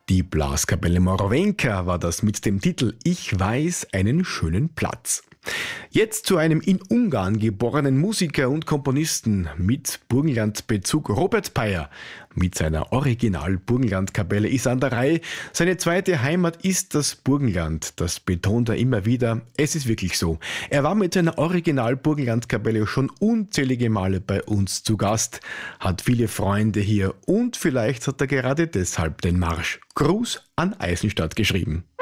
Die Blaskapelle Morovenka war das mit dem Titel Ich weiß einen schönen Platz. Jetzt zu einem in Ungarn geborenen Musiker und Komponisten mit Burgenlandbezug. Robert Peyer mit seiner Original-Burgenlandkapelle ist an der Reihe. Seine zweite Heimat ist das Burgenland. Das betont er immer wieder. Es ist wirklich so. Er war mit seiner Original-Burgenlandkapelle schon unzählige Male bei uns zu Gast, hat viele Freunde hier und vielleicht hat er gerade deshalb den Marsch Gruß an Eisenstadt geschrieben.